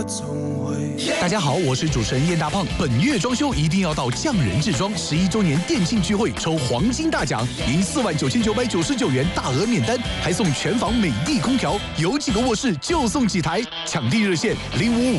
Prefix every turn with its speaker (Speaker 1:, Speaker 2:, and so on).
Speaker 1: 大家好，我是主持人燕大胖。本月装修一定要到匠人制装11周年店庆聚会抽黄金大奖，赢49999元大额免单，还送全房美的空调，有几个卧室就送几台，抢订热线0555